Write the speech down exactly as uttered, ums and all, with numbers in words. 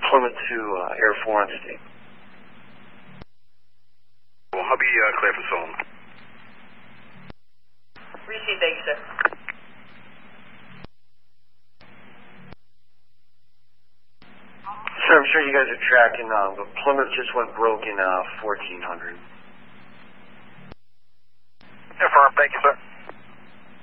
Plymouth to uh, Air four on state. Well, Hubby, uh, clear for Solon. Received, thank you, sir. Sir, I'm sure you guys are tracking, uh, but Plymouth just went broke in uh, fourteen hundred. Affirm, thank you, sir.